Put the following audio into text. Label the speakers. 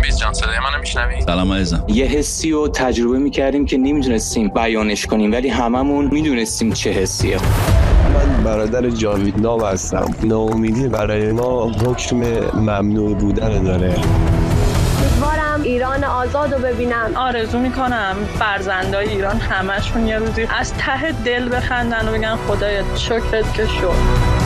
Speaker 1: جنبیز جان، صدای منو میشنوی؟
Speaker 2: سلام عزیزم.
Speaker 3: یه حسی رو تجربه میکردیم که نمیدونستیم بیانش کنیم، ولی هممون میدونستیم چه حسیه.
Speaker 4: من برادر جاوید نام هستم. ناامیدی برای ما حکم ممنوع بودن داره.
Speaker 5: امیدوارم ایران آزاد رو ببینم.
Speaker 6: آرزو میکنم فرزندای ایران همشون یه روزی از ته دل بخندن و بگن خدایا شکرت که شد.